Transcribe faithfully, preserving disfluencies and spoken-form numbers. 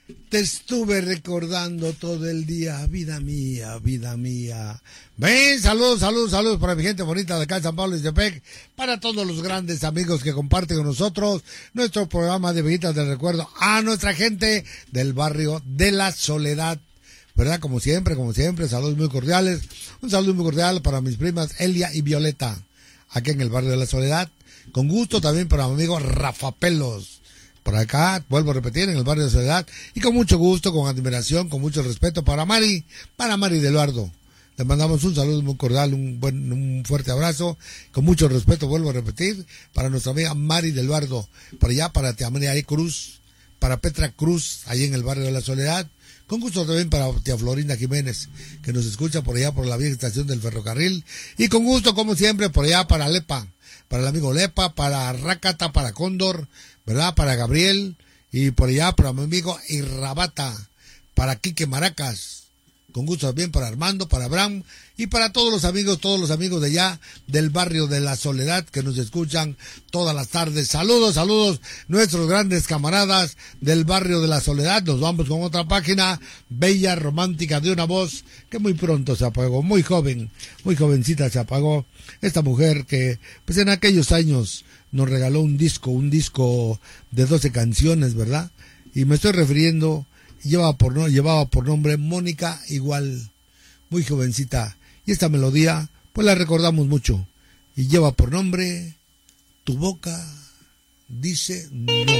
Te estuve recordando todo el día, vida mía, vida mía. Ven, saludos, saludos, saludos para mi gente bonita de acá en San Pablo Iztepec, para todos los grandes amigos que comparten con nosotros nuestro programa de Vellitas del Recuerdo, a nuestra gente del barrio de La Soledad, ¿verdad? Como siempre, como siempre, saludos muy cordiales. Un saludo muy cordial para mis primas Elia y Violeta, aquí en el barrio de La Soledad. Con gusto también para mi amigo Rafa Pelos, por acá, vuelvo a repetir, en el barrio de Soledad, y con mucho gusto, con admiración, con mucho respeto para Mari, para Mari de Eduardo. Le mandamos un saludo muy cordial, un buen, un fuerte abrazo, con mucho respeto, vuelvo a repetir, para nuestra amiga Mari de Eduardo, por allá para Tia María Cruz, para Petra Cruz, ahí en el barrio de La Soledad, con gusto también para Tia Florinda Jiménez, que nos escucha por allá por la vieja estación del ferrocarril, y con gusto, como siempre, por allá para Lepa, para el amigo Lepa, para Rácata, para Cóndor, ¿verdad? Para Gabriel, y por allá para mi amigo Irrabata, para Quique Maracas, con gusto también para Armando, para Abraham, y para todos los amigos, todos los amigos de allá, del barrio de La Soledad, que nos escuchan todas las tardes. Saludos, saludos, nuestros grandes camaradas del barrio de La Soledad. Nos vamos con otra página, bella, romántica, de una voz que muy pronto se apagó, muy joven, muy jovencita se apagó. Esta mujer que, pues en aquellos años, nos regaló un disco, un disco de doce canciones, ¿verdad? Y me estoy refiriendo, llevaba por, no, llevaba por nombre Mónica Igual, muy jovencita. Y esta melodía, pues la recordamos mucho. Y lleva por nombre Tu boca dice no.